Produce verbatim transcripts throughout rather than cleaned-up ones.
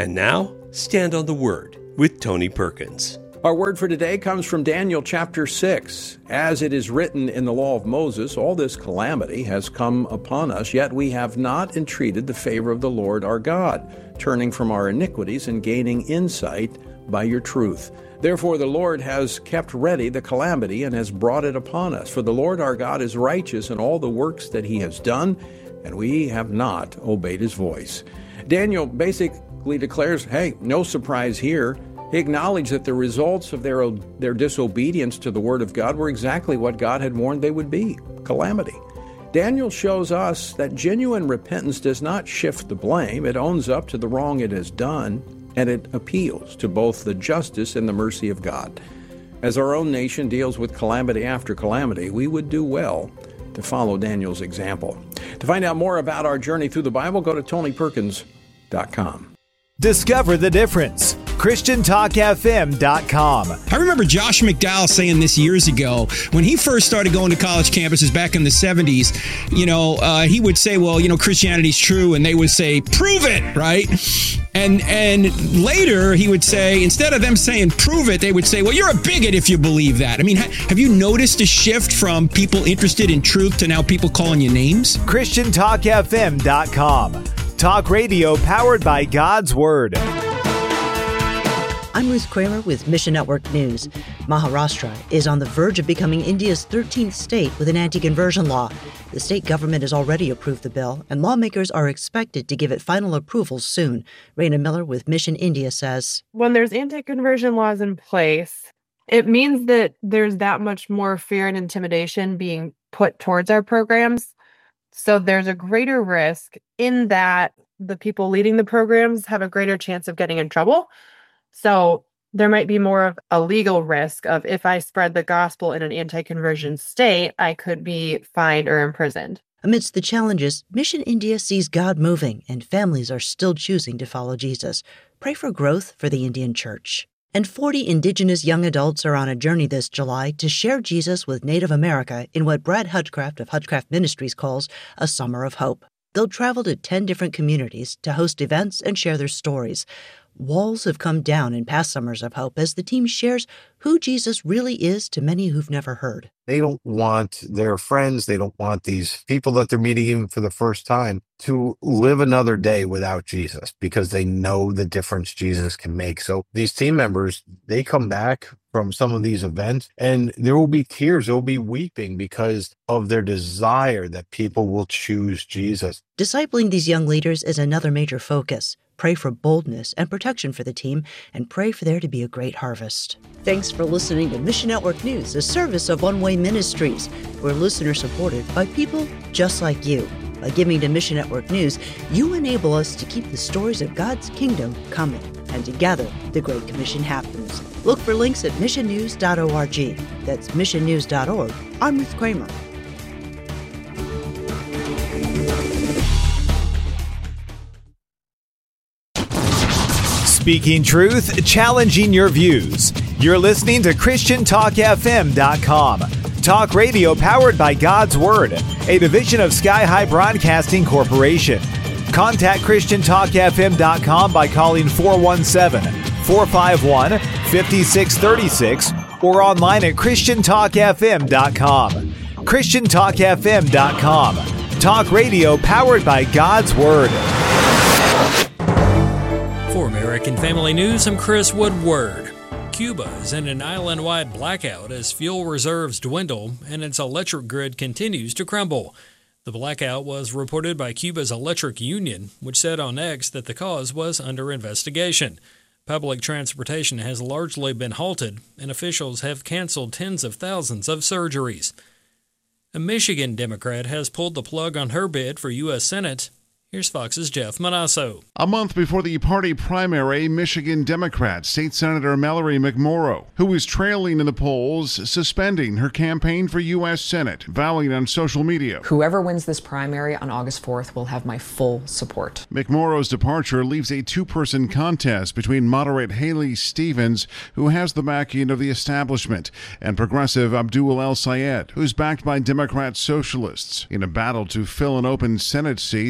And now, Stand on the Word with Tony Perkins. Our word for today comes from Daniel chapter six. As it is written in the law of Moses, all this calamity has come upon us, yet we have not entreated the favor of the Lord our God, turning from our iniquities and gaining insight by your truth. Therefore the Lord has kept ready the calamity and has brought it upon us. For the Lord our God is righteous in all the works that he has done, and we have not obeyed his voice. Daniel basically declares, hey, no surprise here. He acknowledged that the results of their, their disobedience to the word of God were exactly what God had warned they would be, calamity. Daniel shows us that genuine repentance does not shift the blame. It owns up to the wrong it has done, and it appeals to both the justice and the mercy of God. As our own nation deals with calamity after calamity, we would do well to follow Daniel's example. To find out more about our journey through the Bible, go to tony perkins dot com. Discover the difference. Christian Talk F M dot com. I remember Josh McDowell saying this years ago when he first started going to college campuses back in the seventies. You know, uh, he would say, well, you know, Christianity's true. And they would say, prove it, right? And and later he would say, instead of them saying prove it, they would say, well, you're a bigot if you believe that. I mean, ha- have you noticed a shift from people interested in truth to now people calling you names? Christian Talk F M dot com. Talk radio powered by God's Word. I'm Ruth Kramer with Mission Network News. Maharashtra is on the verge of becoming India's thirteenth state with an anti-conversion law. The state government has already approved the bill, and lawmakers are expected to give it final approval soon. Raina Miller with Mission India says, when there's anti-conversion laws in place, it means that there's that much more fear and intimidation being put towards our programs. So there's a greater risk in that the people leading the programs have a greater chance of getting in trouble. So there might be more of a legal risk of if I spread the gospel in an anti-conversion state, I could be fined or imprisoned. Amidst the challenges, Mission India sees God moving and families are still choosing to follow Jesus. Pray for growth for the Indian church. And forty Indigenous young adults are on a journey this July to share Jesus with Native America in what Brad Hutchcraft of Hutchcraft Ministries calls a Summer of Hope. They'll travel to ten different communities to host events and share their stories. Walls have come down in past Summers of Hope as the team shares who Jesus really is to many who've never heard. They don't want their friends, they don't want these people that they're meeting even for the first time to live another day without Jesus because they know the difference Jesus can make. So these team members, they come back from some of these events and there will be tears, there will be weeping because of their desire that people will choose Jesus. Discipling these young leaders is another major focus. Pray for boldness and protection for the team, and pray for there to be a great harvest. Thanks for listening to Mission Network News, a service of One Way Ministries. We're listener-supported by people just like you. By giving to Mission Network News, you enable us to keep the stories of God's kingdom coming, and together, the Great Commission happens. Look for links at mission news dot org. That's mission news dot org. I'm Ruth Kramer. Speaking truth, challenging your views. You're listening to Christian Talk F M dot com. Talk radio powered by God's Word, a division of Sky High Broadcasting Corporation. Contact Christian Talk F M dot com by calling four one seven, four five one, five six three six or online at Christian Talk F M dot com. Christian Talk F M dot com. Talk radio powered by God's Word. For American Family News, I'm Chris Woodward. Cuba is in an island-wide blackout as fuel reserves dwindle and its electric grid continues to crumble. The blackout was reported by Cuba's electric union, which said on X that the cause was under investigation. Public transportation has largely been halted, and officials have canceled tens of thousands of surgeries. A Michigan Democrat has pulled the plug on her bid for U S Senate. Here's Fox's Jeff Manasso. A month before the party primary, Michigan Democrat State Senator Mallory McMorrow, who was trailing in the polls, suspending her campaign for U S Senate, vowing on social media, "Whoever wins this primary on August fourth will have my full support." McMorrow's departure leaves a two-person contest between moderate Haley Stevens, who has the backing of the establishment, and progressive Abdul El Sayed, who's backed by Democrat socialists, in a battle to fill an open Senate seat that's being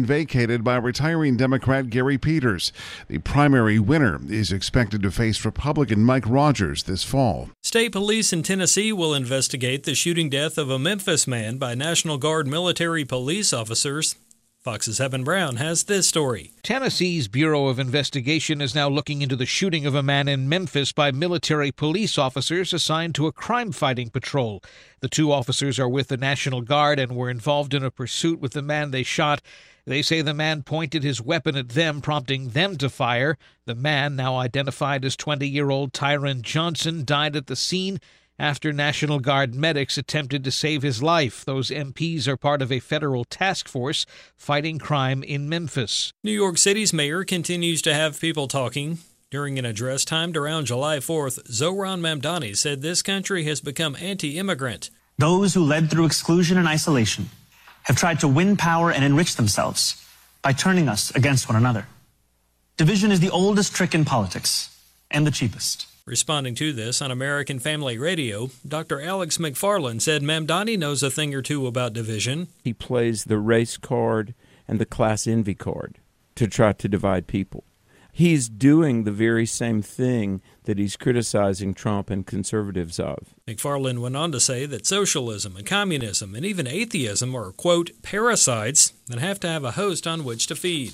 vacated by retiring Democrat Gary Peters. The primary winner is expected to face Republican Mike Rogers this fall. State police in Tennessee will investigate the shooting death of a Memphis man by National Guard military police officers. Fox's Evan Brown has this story. Tennessee's Bureau of Investigation is now looking into the shooting of a man in Memphis by military police officers assigned to a crime-fighting patrol. The two officers are with the National Guard and were involved in a pursuit with the man they shot. They say the man pointed his weapon at them, prompting them to fire. The man, now identified as twenty-year-old Tyron Johnson, died at the scene after National Guard medics attempted to save his life. Those M Ps are part of a federal task force fighting crime in Memphis. New York City's mayor continues to have people talking. During an address timed around July fourth, Zohran Mamdani said this country has become anti-immigrant. Those who led through exclusion and isolation have tried to win power and enrich themselves by turning us against one another. Division is the oldest trick in politics and the cheapest. Responding to this on American Family Radio, Doctor Alex McFarland said Mamdani knows a thing or two about division. He plays the race card and the class envy card to try to divide people. He's doing the very same thing that he's criticizing Trump and conservatives of. McFarland went on to say that socialism and communism and even atheism are, quote, parasites that have to have a host on which to feed.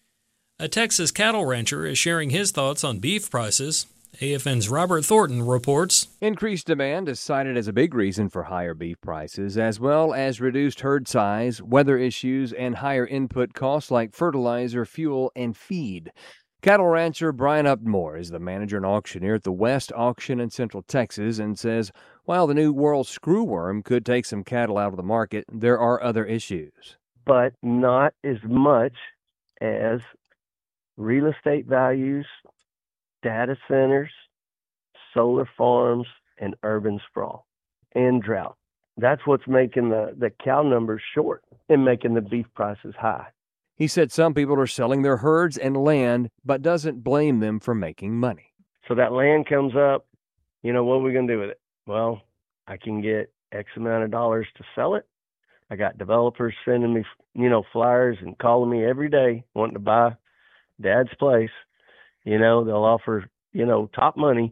A Texas cattle rancher is sharing his thoughts on beef prices. A F N's Robert Thornton reports. Increased demand is cited as a big reason for higher beef prices, as well as reduced herd size, weather issues, and higher input costs like fertilizer, fuel, and feed. Cattle rancher Brian Upmore is the manager and auctioneer at the West Auction in Central Texas and says while the new world screwworm could take some cattle out of the market, there are other issues. But not as much as real estate values, data centers, solar farms, and urban sprawl, and drought. That's what's making the, the cow numbers short and making the beef prices high. He said some people are selling their herds and land, but doesn't blame them for making money. So that land comes up, you know, what are we going to do with it? Well, I can get X amount of dollars to sell it. I got developers sending me, you know, flyers and calling me every day wanting to buy Dad's place. You know, they'll offer, you know, top money,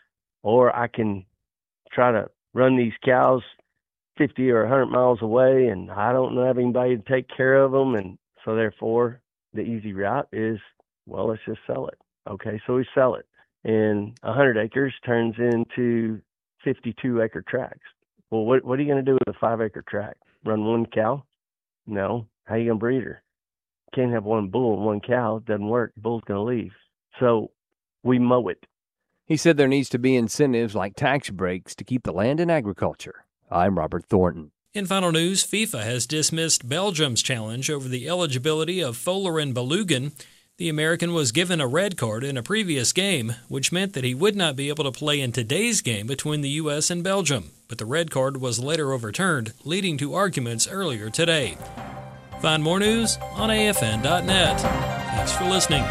or I can try to run these cows fifty or one hundred miles away, and I don't have anybody to take care of them. And so therefore, the easy route is, well, let's just sell it. Okay, so we sell it. And one hundred acres turns into fifty-two acre tracts. Well, what what are you going to do with a five acre tract? Run one cow? No. How are you going to breed her? Can't have one bull and one cow. It doesn't work. The bull's going to leave. So we mow it. He said there needs to be incentives like tax breaks to keep the land in agriculture. I'm Robert Thornton. In final news, FIFA has dismissed Belgium's challenge over the eligibility of Folarin Balogun. The American was given a red card in a previous game, which meant that he would not be able to play in today's game between the U S and Belgium. But the red card was later overturned, leading to arguments earlier today. Find more news on A F N dot net. Thanks for listening.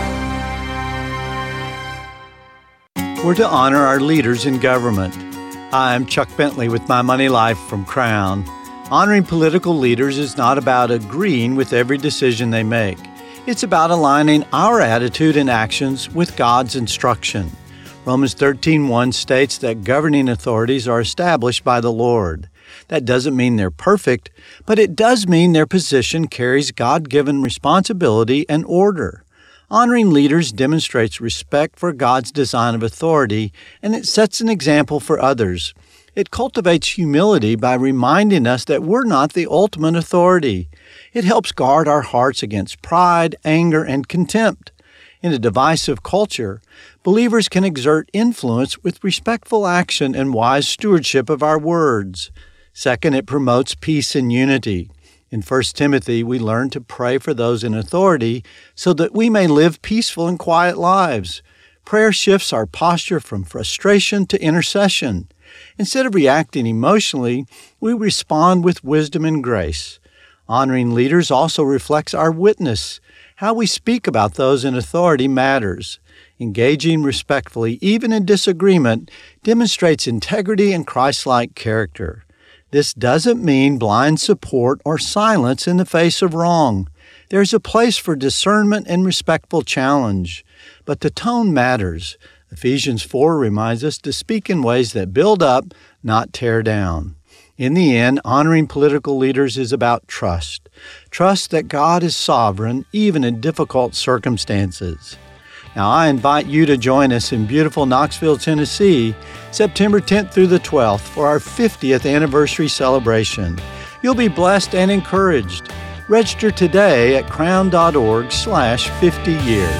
We're to honor our leaders in government. I'm Chuck Bentley with My Money Life from Crown. Honoring political leaders is not about agreeing with every decision they make. It's about aligning our attitude and actions with God's instruction. Romans thirteen one states that governing authorities are established by the Lord. That doesn't mean they're perfect, but it does mean their position carries God-given responsibility and order. Honoring leaders demonstrates respect for God's design of authority, and it sets an example for others. It cultivates humility by reminding us that we're not the ultimate authority. It helps guard our hearts against pride, anger, and contempt. In a divisive culture, believers can exert influence with respectful action and wise stewardship of our words. Second, it promotes peace and unity. In First Timothy, we learn to pray for those in authority so that we may live peaceful and quiet lives. Prayer shifts our posture from frustration to intercession. Instead of reacting emotionally, we respond with wisdom and grace. Honoring leaders also reflects our witness. How we speak about those in authority matters. Engaging respectfully, even in disagreement, demonstrates integrity and Christ-like character. This doesn't mean blind support or silence in the face of wrong. There's a place for discernment and respectful challenge, but the tone matters. Ephesians four reminds us to speak in ways that build up, not tear down. In the end, honoring political leaders is about trust. Trust that God is sovereign, even in difficult circumstances. Now, I invite you to join us in beautiful Knoxville, Tennessee, September tenth through the twelfth for our fiftieth anniversary celebration. You'll be blessed and encouraged. Register today at crown.org slash 50 years.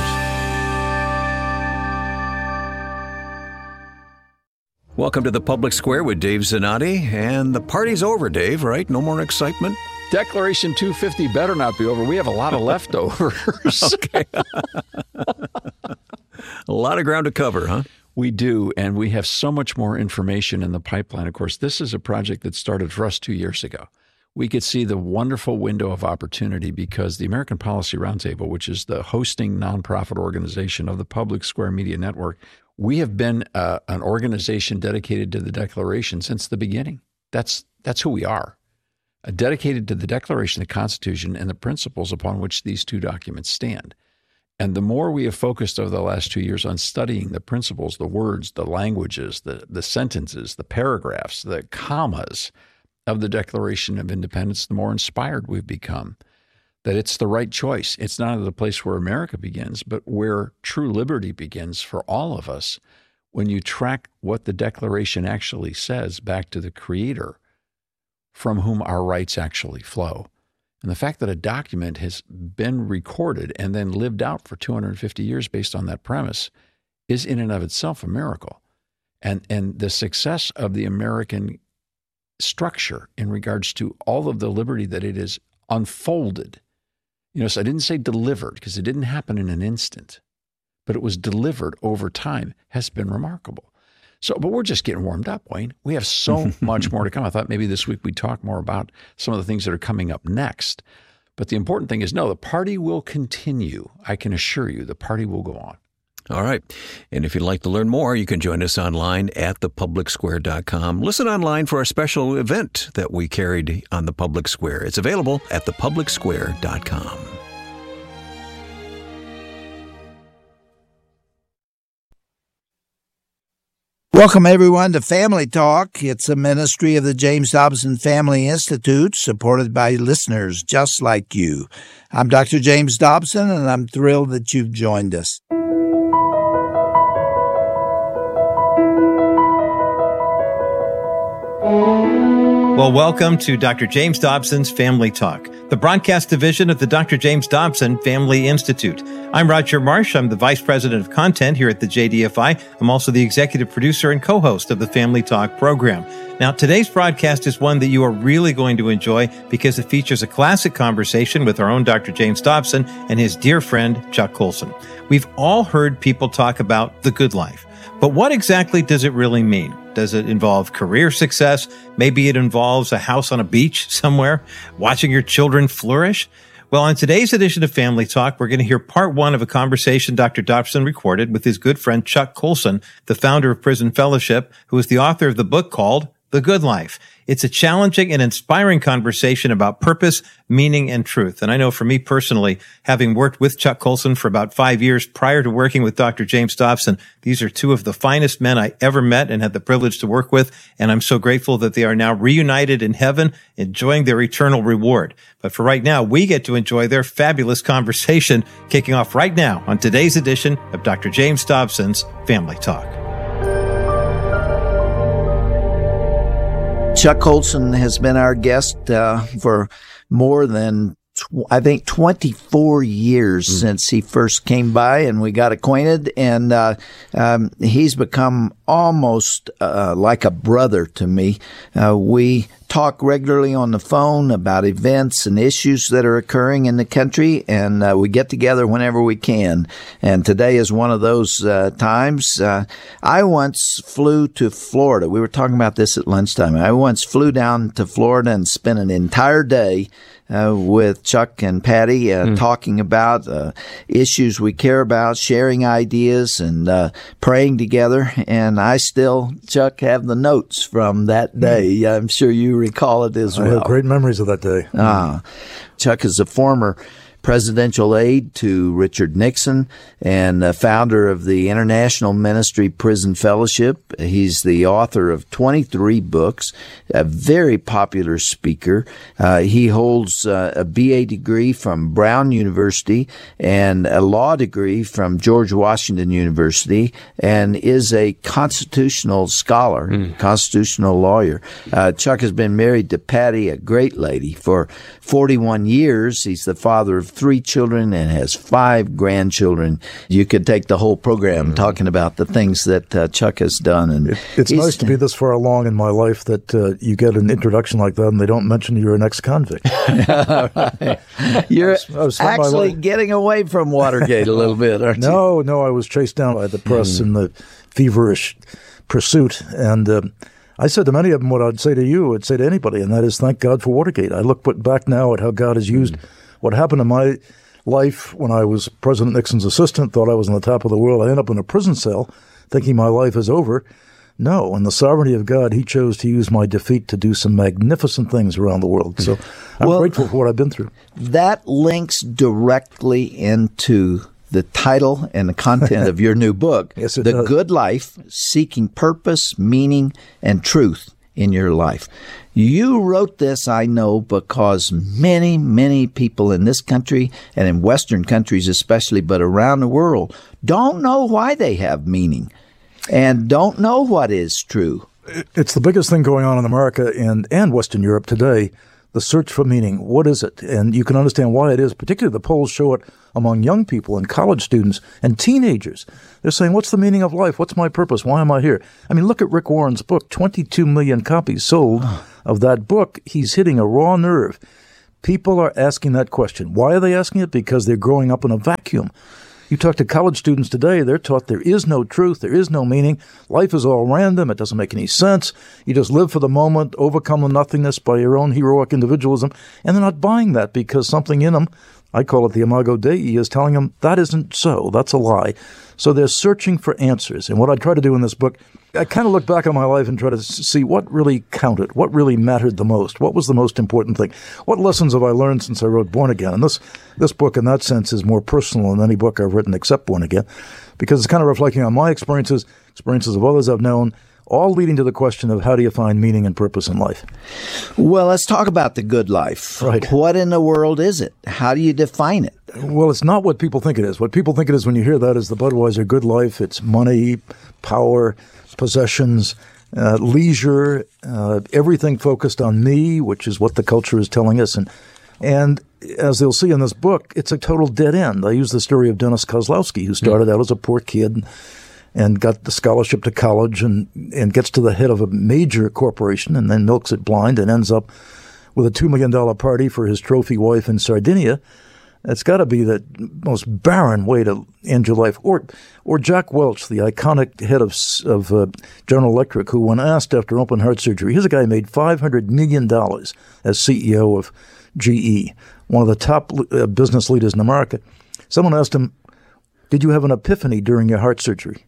Welcome to the Public Square with Dave Zanotti. And the party's over, Dave, right? No more excitement? Declaration two fifty better not be over. We have a lot of leftovers. Okay. A lot of ground to cover, huh? We do, and we have so much more information in the pipeline. Of course, this is a project that started for us two years ago. We could see the wonderful window of opportunity because the American Policy Roundtable, which is the hosting nonprofit organization of the Public Square Media Network, we have been uh, an organization dedicated to the Declaration since the beginning. That's that's who we are, uh, dedicated to the Declaration, the Constitution, and the principles upon which these two documents stand. And the more we have focused over the last two years on studying the principles, the words, the languages, the, the sentences, the paragraphs, the commas of the Declaration of Independence, the more inspired we've become that it's the right choice. It's not the place where America begins, but where true liberty begins for all of us when you track what the Declaration actually says back to the Creator from whom our rights actually flow. And the fact that a document has been recorded and then lived out for two hundred fifty years based on that premise is in and of itself a miracle. And, and the success of the American structure in regards to all of the liberty that it has unfolded. You know, so I didn't say delivered because it didn't happen in an instant, but it was delivered over time, has been remarkable. So, but we're just getting warmed up, Wayne. We have so much more to come. I thought maybe this week we'd talk more about some of the things that are coming up next. But the important thing is, no, the party will continue. I can assure you the party will go on. All right. And if you'd like to learn more, you can join us online at the public square dot com. Listen online for our special event that we carried on the Public Square. It's available at the public square dot com. Welcome, everyone, to Family Talk. It's a ministry of the James Dobson Family Institute, supported by listeners just like you. I'm Doctor James Dobson, and I'm thrilled that you've joined us. Well, welcome to Doctor James Dobson's Family Talk, the broadcast division of the Doctor James Dobson Family Institute. I'm Roger Marsh. I'm the Vice President of Content here at the J D F I. I'm also the executive producer and co-host of the Family Talk program. Now, today's broadcast is one that you are really going to enjoy because it features a classic conversation with our own Doctor James Dobson and his dear friend, Chuck Colson. We've all heard people talk about the good life. But what exactly does it really mean? Does it involve career success? Maybe it involves a house on a beach somewhere, watching your children flourish? Well, on today's edition of Family Talk, we're going to hear part one of a conversation Doctor Dobson recorded with his good friend Chuck Colson, the founder of Prison Fellowship, who is the author of the book called The Good Life. It's a challenging and inspiring conversation about purpose, meaning, and truth. And I know for me personally, having worked with Chuck Colson for about five years prior to working with Doctor James Dobson, these are two of the finest men I ever met and had the privilege to work with. And I'm so grateful that they are now reunited in heaven, enjoying their eternal reward. But for right now, we get to enjoy their fabulous conversation kicking off right now on today's edition of Doctor James Dobson's Family Talk. Chuck Colson has been our guest uh, for more than, tw- I think, twenty-four years mm. since he first came by and we got acquainted. And uh, um, he's become almost uh, like a brother to me. Uh, we talk regularly on the phone about events and issues that are occurring in the country, and uh, we get together whenever we can. And today is one of those uh, times. Uh, I once flew to Florida. We were talking about this at lunchtime. I once flew down to Florida and spent an entire day Uh, with Chuck and Patty, uh, mm. talking about uh, issues we care about, sharing ideas, and uh, praying together. And I still, Chuck, have the notes from that day. Mm. I'm sure you recall it as I well. have great memories of that day. Ah, Chuck is a former presidential aide to Richard Nixon and uh, founder of the International Ministry Prison Fellowship. He's the author of twenty-three books, a very popular speaker. Uh, he holds uh, a B A degree from Brown University and a law degree from George Washington University, and is a constitutional scholar, mm. constitutional lawyer. Uh, Chuck has been married to Patty, a great lady, for forty-one years. He's the father of three children and has five grandchildren. You could take the whole program mm. talking about the things that uh, Chuck has done. And it, it's nice to be this far along in my life that uh, you get an introduction like that and they don't mention you're an ex-convict. Right. You're I was, I was actually getting away from Watergate a little bit, aren't you? No, no, I was chased down by the press mm. in the feverish pursuit. And uh, I said to many of them what I'd say to you, I'd say to anybody, and that is thank God for Watergate. I look back now at how God has used mm. what happened in my life when I was President Nixon's assistant, thought I was on the top of the world. I ended up in a prison cell thinking my life is over. No, in the sovereignty of God, he chose to use my defeat to do some magnificent things around the world. So I'm well, grateful for what I've been through. That links directly into the title and the content of your new book, yes, it The does. Good Life, Seeking Purpose, Meaning, and Truth in Your Life. You wrote this, I know, because many, many people in this country and in Western countries especially, but around the world, don't know why they have meaning and don't know what is true. It's the biggest thing going on in America and, and Western Europe today, the search for meaning. What is it? And you can understand why it is. Particularly the polls show it among young people and college students and teenagers. They're saying, what's the meaning of life? What's my purpose? Why am I here? I mean, look at Rick Warren's book, twenty-two million copies sold of that book. He's hitting a raw nerve. People are asking that question. Why are they asking it? Because they're growing up in a vacuum. You talk to college students today, they're taught there is no truth, there is no meaning. Life is all random, it doesn't make any sense. You just live for the moment, overcome the nothingness by your own heroic individualism, and they're not buying that because something in them, I call it the imago Dei, is telling them that isn't so, that's a lie. So they're searching for answers. And what I try to do in this book, I kind of look back on my life and try to see what really counted, what really mattered the most, what was the most important thing, what lessons have I learned since I wrote Born Again. And this this book, in that sense, is more personal than any book I've written except Born Again, because it's kind of reflecting on my experiences, experiences of others I've known, all leading to the question of how do you find meaning and purpose in life? Well, let's talk about the good life. Right. What in the world is it? How do you define it? Well, it's not what people think it is. What people think it is when you hear that is the Budweiser good life. It's money, power, possessions, uh, leisure, uh, everything focused on me, which is what the culture is telling us. And and as they'll see in this book, it's a total dead end. I use the story of Dennis Kozlowski, who started out as a poor kid and got the scholarship to college and, and gets to the head of a major corporation and then milks it blind and ends up with a two million dollars party for his trophy wife in Sardinia. It's got to be the most barren way to end your life. Or or Jack Welch, the iconic head of of uh, General Electric, who when asked after open heart surgery, here's a guy who made five hundred million dollars as C E O of G E, one of the top uh, business leaders in America. Someone asked him, did you have an epiphany during your heart surgery?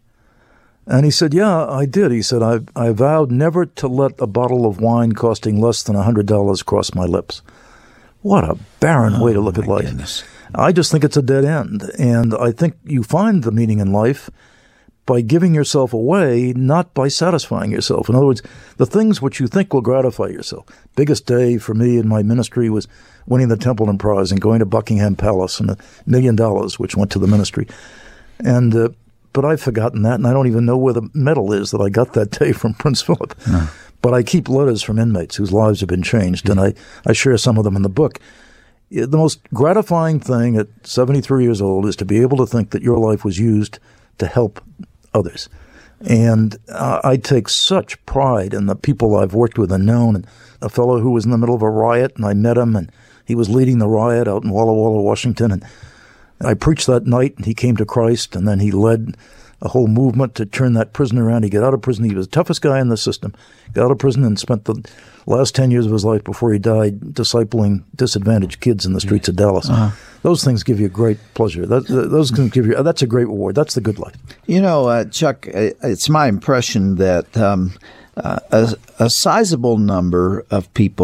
And he said, yeah, I did. He said, I, I vowed never to let a bottle of wine costing less than one hundred dollars cross my lips. What a barren oh, way to look at life. Goodness. I just think it's a dead end. And I think you find the meaning in life by giving yourself away, not by satisfying yourself. In other words, the things which you think will gratify yourself. Biggest day for me in my ministry was winning the Templeton Prize and going to Buckingham Palace and a million dollars, which went to the ministry. And uh, but I've forgotten that, and I don't even know where the medal is that I got that day from Prince Philip. No. But I keep letters from inmates whose lives have been changed, mm-hmm. and I, I share some of them in the book. The most gratifying thing at seventy-three years old is to be able to think that your life was used to help others. And uh, I take such pride in the people I've worked with and known. And a fellow who was in the middle of a riot, and I met him, and he was leading the riot out in Walla Walla, Washington, and I preached that night, and he came to Christ, and then he led a whole movement to turn that prison around. He got out of prison. He was the toughest guy in the system. Got out of prison and spent the last ten years of his life before he died discipling disadvantaged kids in the streets of Dallas. Uh-huh. Those things give you great pleasure. That, those can give you. That's a great reward. That's the good life. You know, uh, Chuck, it's my impression that um, uh, a, a sizable number of people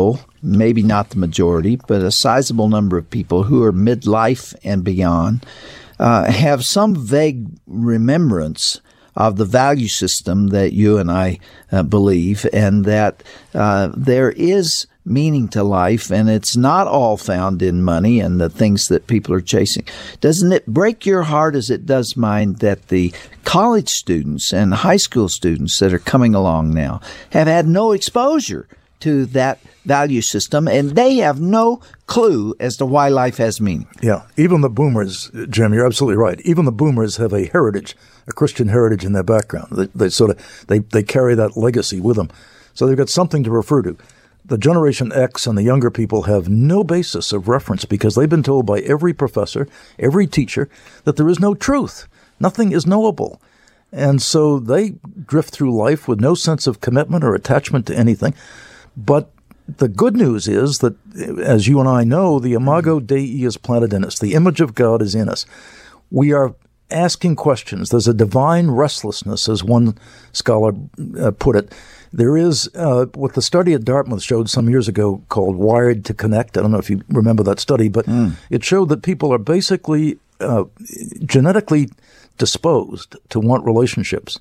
maybe not the majority, but a sizable number of people who are midlife and beyond, uh, have some vague remembrance of the value system that you and I uh, believe, and that uh, there is meaning to life, and it's not all found in money and the things that people are chasing. Doesn't it break your heart, as it does mine, that the college students and high school students that are coming along now have had no exposure to that value system, and they have no clue as to why life has meaning? Yeah, even the boomers, Jim, you're absolutely right. Even the boomers have a heritage, a Christian heritage in their background. They, they sort of they, they carry that legacy with them, so they've got something to refer to. The Generation X and the younger people have no basis of reference because they've been told by every professor, every teacher, that there is no truth. Nothing is knowable. And so they drift through life with no sense of commitment or attachment to anything. But the good news is that, as you and I know, the Imago Dei is planted in us. The image of God is in us. We are asking questions. There's a divine restlessness, as one scholar uh, put it. There is uh, what the study at Dartmouth showed some years ago called Wired to Connect. I don't know if you remember that study, but mm. it showed that people are basically uh, genetically disposed to want relationships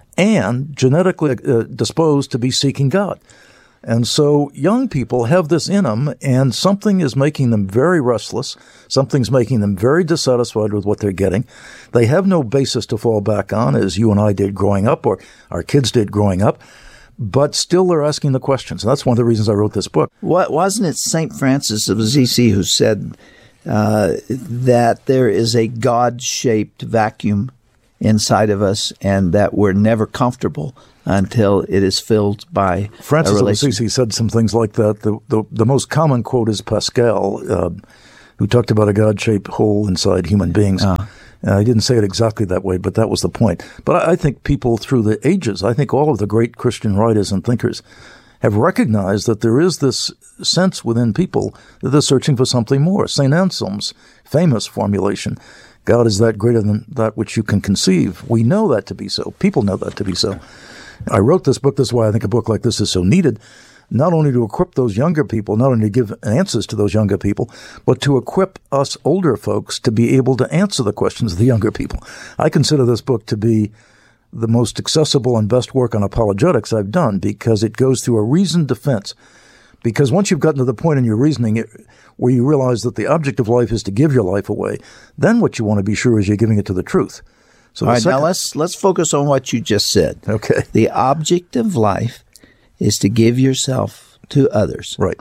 and genetically uh, disposed to be seeking God. And so young people have this in them, and something is making them very restless. Something's making them very dissatisfied with what they're getting. They have no basis to fall back on, as you and I did growing up, or our kids did growing up. But still, they're asking the questions. And that's one of the reasons I wrote this book. What, wasn't it Saint Francis of Assisi who said uh, that there is a God-shaped vacuum inside of us and that we're never comfortable until it is filled by Francis a of relation? Assisi said some things like that. The, the, the most common quote is Pascal, uh, who talked about a God-shaped hole inside human beings. Uh. Uh, I didn't say it exactly that way, but that was the point. But I, I think people through the ages, I think all of the great Christian writers and thinkers have recognized that there is this sense within people that they're searching for something more. Saint Anselm's famous formulation, God is that greater than that which you can conceive. We know that to be so. People know that to be so. I wrote this book. This is why I think a book like this is so needed, not only to equip those younger people, not only to give answers to those younger people, but to equip us older folks to be able to answer the questions of the younger people. I consider this book to be the most accessible and best work on apologetics I've done because it goes through a reasoned defense. Because once you've gotten to the point in your reasoning where you realize that the object of life is to give your life away, then what you want to be sure is you're giving it to the truth. So All right, second, now let's let's focus on what you just said. Okay. The object of life is to give yourself to others. Right.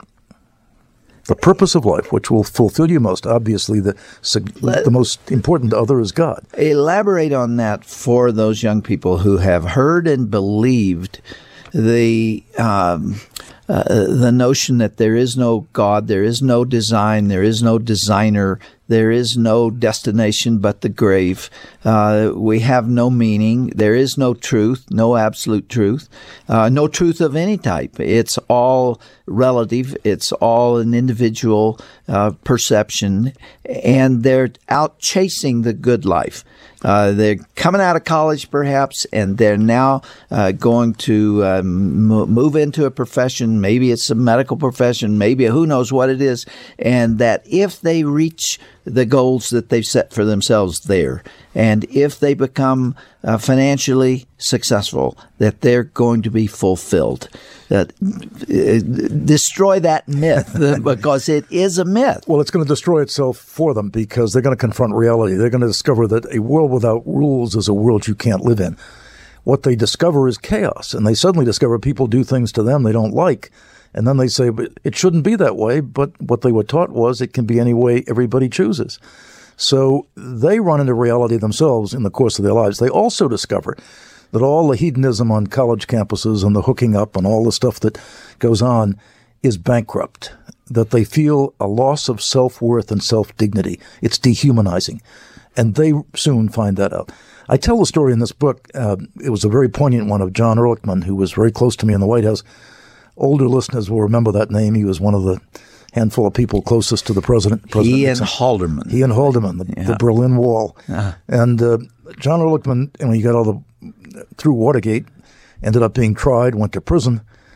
The purpose of life, which will fulfill you most, obviously the Let, the most important other is God. Elaborate on that for those young people who have heard and believed the um, uh, the notion that there is no God, there is no design, there is no designer, there is no destination but the grave. Uh, we have no meaning. There is no truth, no absolute truth, uh, no truth of any type. It's all relative. It's all an individual uh, perception, and they're out chasing the good life. Uh, they're coming out of college, perhaps, and they're now uh, going to um, move into a profession. Maybe it's a medical profession. Maybe who knows what it is. And that if they reach the goals that they've set for themselves there, and if they become uh, financially successful, that they're going to be fulfilled. That uh, destroy that myth because it is a myth. Well, it's going to destroy itself for them because they're going to confront reality. They're going to discover that a world without rules is a world you can't live in. What they discover is chaos, and they suddenly discover people do things to them they don't like. And then they say, but it shouldn't be that way. But what they were taught was it can be any way everybody chooses. So they run into reality themselves in the course of their lives. They also discover that all the hedonism on college campuses and the hooking up and all the stuff that goes on is bankrupt, that they feel a loss of self-worth and self-dignity. It's dehumanizing. And they soon find that out. I tell the story in this book. Uh, it was a very poignant one of John Ehrlichman, who was very close to me in the White House. Older listeners will remember that name. He was one of the handful of people closest to the president. president he Nixon. and Haldeman. He and Haldeman, the, yeah. the Berlin Wall. Uh-huh. And uh, John Ehrlichman, when he got all the through Watergate, ended up being tried, went to prison.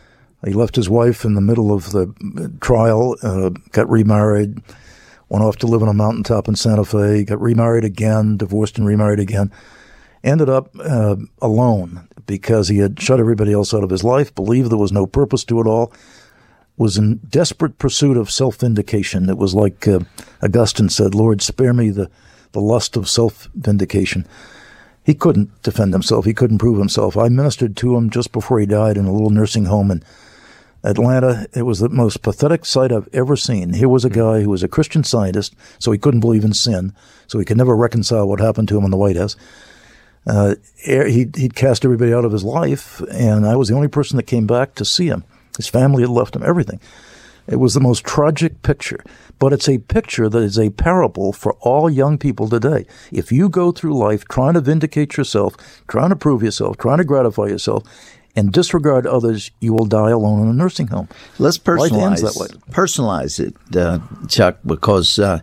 He left his wife in the middle of the trial, uh, got remarried, went off to live on a mountaintop in Santa Fe, got remarried again, divorced and remarried again, ended up uh, alone because he had shut everybody else out of his life, believed there was no purpose to it all, was in desperate pursuit of self-vindication. It was like uh, Augustine said, Lord, spare me the, the lust of self-vindication. He couldn't defend himself. He couldn't prove himself. I ministered to him just before he died in a little nursing home in Atlanta. It was the most pathetic sight I've ever seen. Here was a guy who was a Christian Scientist, so he couldn't believe in sin, so he could never reconcile what happened to him in the White House. Uh, he'd, he'd cast everybody out of his life, and I was the only person that came back to see him. His family had left him, everything. It was the most tragic picture, but it's a picture that is a parable for all young people today. If you go through life trying to vindicate yourself, trying to prove yourself, trying to gratify yourself, and disregard others, you will die alone in a nursing home. Let's personalize, life ends that way. personalize it, uh, Chuck, because uh,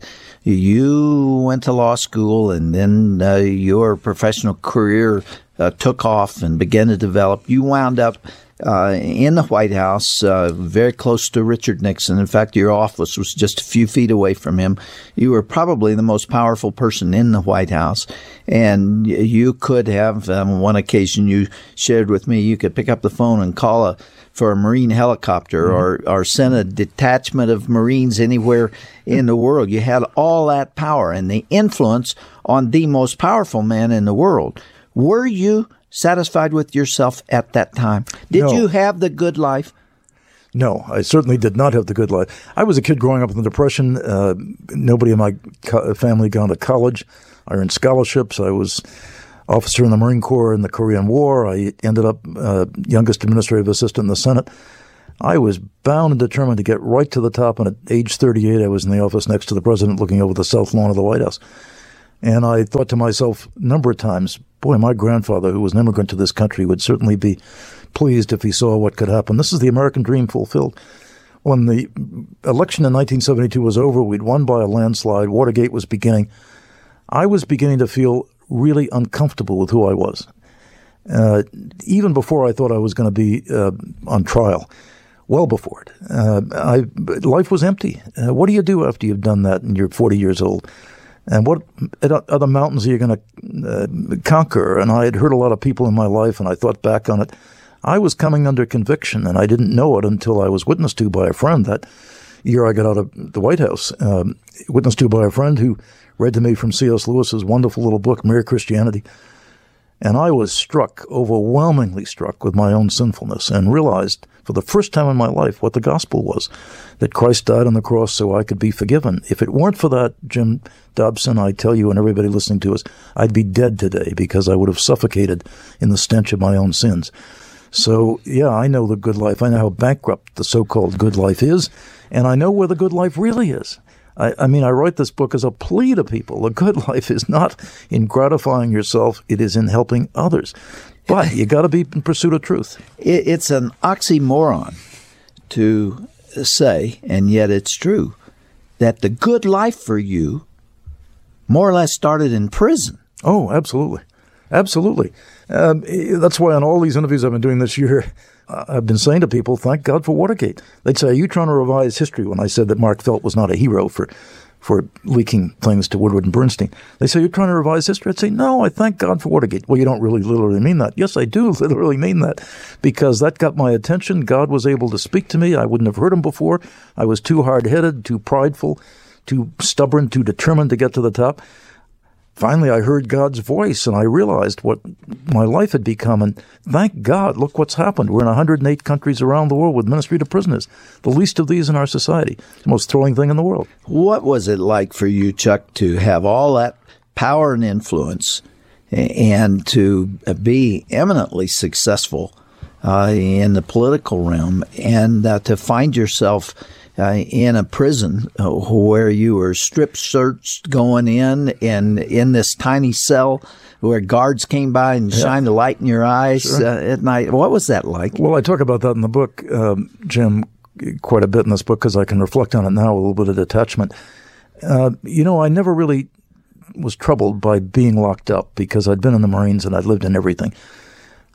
you went to law school and then uh, your professional career uh, took off and began to develop. You wound up Uh, in the White House, uh, very close to Richard Nixon. In fact, your office was just a few feet away from him. You were probably the most powerful person in the White House. And you could have, um, on one occasion you shared with me, you could pick up the phone and call a, for a Marine helicopter mm-hmm. or, or send a detachment of Marines anywhere in the world. You had all that power and the influence on the most powerful man in the world. Were you satisfied with yourself at that time? Did No. you have the good life? No, I certainly did not have the good life. I was a kid growing up in the Depression. Uh, nobody in my co- family gone to college. I earned scholarships. I was officer in the Marine Corps in the Korean War. I ended up uh, youngest administrative assistant in the Senate. I was bound and determined to get right to the top, and at age thirty-eight, I was in the office next to the president looking over the south lawn of the White House. And I thought to myself a number of times, boy, my grandfather, who was an immigrant to this country, would certainly be pleased if he saw what could happen. This is the American dream fulfilled. When the election in nineteen seventy-two was over, we'd won by a landslide, Watergate was beginning. I was beginning to feel really uncomfortable with who I was, uh, even before I thought I was going to be uh, on trial. Well before it. Uh, I, life was empty. Uh, what do you do after you've done that and you're forty years old? And what other mountains are you going to uh, conquer? And I had heard a lot of people in my life, and I thought back on it. I was coming under conviction, and I didn't know it until I was witnessed to by a friend that year I got out of the White House. Um, witnessed to by a friend who read to me from C S Lewis's wonderful little book, Mere Christianity. And I was struck, overwhelmingly struck with my own sinfulness, and realized for the first time in my life what the gospel was, that Christ died on the cross so I could be forgiven. If it weren't for that, Jim Dobson, I tell you and everybody listening to us, I'd be dead today because I would have suffocated in the stench of my own sins. So, yeah, I know the good life. I know how bankrupt the so-called good life is, and I know where the good life really is. I, I mean, I write this book as a plea to people. The good life is not in gratifying yourself. It is in helping others. But you got to be in pursuit of truth. It, it's an oxymoron to say, and yet it's true, that the good life for you more or less started in prison. Oh, absolutely. Absolutely. Um, that's why on all these interviews I've been doing this year, I've been saying to people, thank God for Watergate. They'd say, are you trying to revise history? When I said that Mark Felt was not a hero for for leaking things to Woodward and Bernstein. They say, you're trying to revise history? I'd say, no, I thank God for Watergate. Well, you don't really literally mean that. Yes, I do literally mean that, because that got my attention. God was able to speak to me. I wouldn't have heard him before. I was too hard-headed, too prideful, too stubborn, too determined to get to the top. Finally, I heard God's voice, and I realized what my life had become. And thank God, look what's happened. We're in one hundred eight countries around the world with ministry to prisoners, the least of these in our society. It's the most thrilling thing in the world. What was it like for you, Chuck, to have all that power and influence and to be eminently successful uh, in the political realm, and uh, to find yourself Uh, in a prison uh, where you were strip searched going in, and in this tiny cell where guards came by and yeah. shined a light in your eyes sure. uh, at night? What was that like? Well, I talk about that in the book, um, Jim, quite a bit in this book, because I can reflect on it now, a little bit of detachment. Uh, you know, I never really was troubled by being locked up because I'd been in the Marines and I'd lived in everything.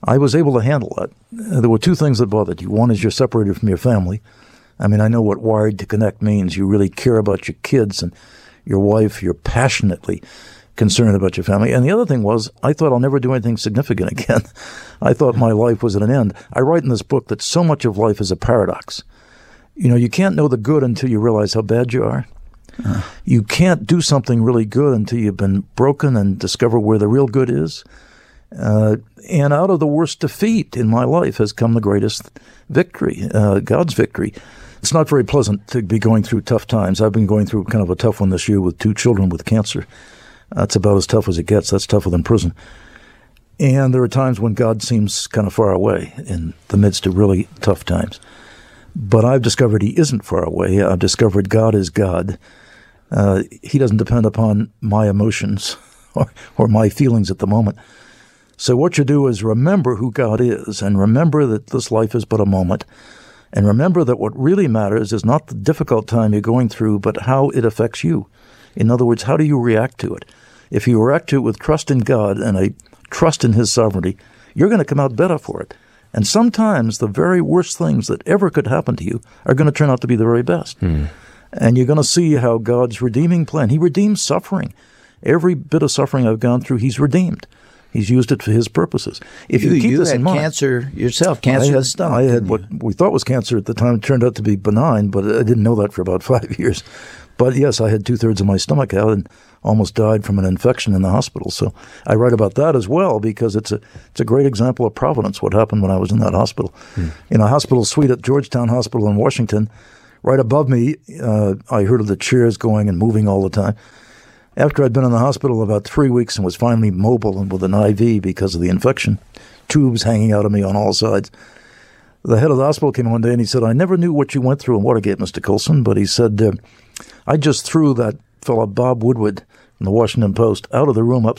I was able to handle that. Uh, there were two things that bothered you. One is you're separated from your family. I mean, I know what wired to connect means. You really care about your kids and your wife. You're passionately concerned about your family. And the other thing was, I thought I'll never do anything significant again. I thought my life was at an end. I write in this book that so much of life is a paradox. You know, you can't know the good until you realize how bad you are. Uh. You can't do something really good until you've been broken and discover where the real good is. Uh, and out of the worst defeat in my life has come the greatest victory, uh, God's victory. It's not very pleasant to be going through tough times. I've been going through kind of a tough one this year with two children with cancer. That's about as tough as it gets. That's tougher than prison. And there are times when God seems kind of far away in the midst of really tough times. But I've discovered he isn't far away. I've discovered God is God. Uh, he doesn't depend upon my emotions or, or my feelings at the moment. So what you do is remember who God is, and remember that this life is but a moment. And remember that what really matters is not the difficult time you're going through, but how it affects you. In other words, how do you react to it? If you react to it with trust in God and a trust in his sovereignty, you're going to come out better for it. And sometimes the very worst things that ever could happen to you are going to turn out to be the very best. Hmm. And you're going to see how God's redeeming plan, he redeems suffering. Every bit of suffering I've gone through, he's redeemed. He's used it for his purposes. If you, you keep you this had in mind, cancer yourself, cancer I had, of the stomach. I had what we thought was cancer at the time. It turned out to be benign, but I didn't know that for about five years. But yes, I had two-thirds of my stomach out and almost died from an infection in the hospital. So I write about that as well because it's a it's a great example of providence, what happened when I was in that hospital. Hmm. In a hospital suite at Georgetown Hospital in Washington, right above me, uh, I heard of the chairs going and moving all the time. After I'd been in the hospital about three weeks and was finally mobile and with an I V because of the infection, tubes hanging out of me on all sides, the head of the hospital came one day and he said, I never knew what you went through in Watergate, Mister Coulson, but he said, uh, I just threw that fellow Bob Woodward from the Washington Post out of the room upstairs